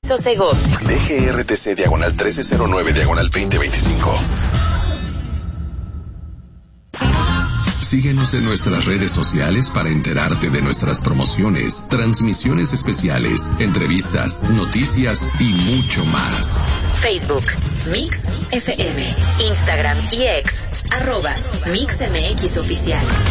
Sosegó. DGRTC diagonal 1309 diagonal 2025. Síguenos en nuestras redes sociales para enterarte de nuestras promociones, transmisiones especiales, entrevistas, noticias y mucho más. Facebook, Mix FM, Instagram y X, @MixMX Oficial.